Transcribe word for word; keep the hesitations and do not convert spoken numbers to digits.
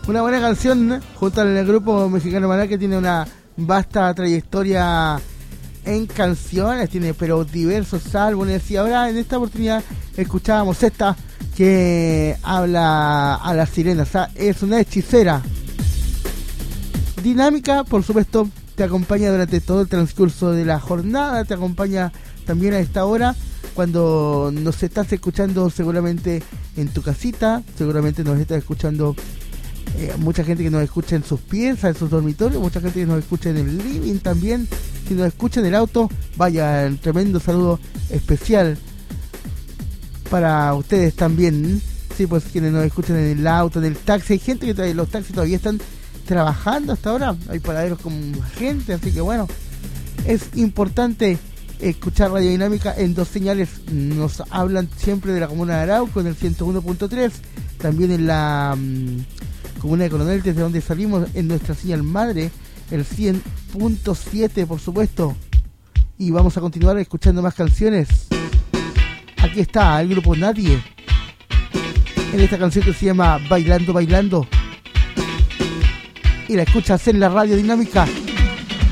Una buena canción, ¿eh? Junto al grupo mexicano Maná, que tiene una vasta trayectoria en canciones, tiene pero diversos álbumes. Y ahora en esta oportunidad escuchábamos esta que habla a las sirenas, ¿ah? Es una hechicera. Dinámica, por supuesto, te acompaña durante todo el transcurso de la jornada, te acompaña también a esta hora, cuando nos estás escuchando seguramente en tu casita, seguramente nos estás escuchando, eh, mucha gente que nos escucha en sus piezas, en sus dormitorios, mucha gente que nos escucha en el living también, que nos escucha en el auto. Vaya, un tremendo saludo especial para ustedes también, sí, pues quienes nos escuchan en el auto, en el taxi. Hay gente que todavía, los taxis todavía están trabajando hasta ahora, hay paraderos con gente, así que bueno, es importante escuchar Radio Dinámica en dos señales. Nos hablan siempre de la comuna de Arauco en el ciento uno punto tres, también en la um, comuna de Coronel, desde donde salimos, en nuestra señal madre, el cien punto siete, por supuesto. Y vamos a continuar escuchando más canciones. Aquí está el grupo Nadie, en esta canción que se llama Bailando, Bailando, y la escuchas en la Radio Dinámica.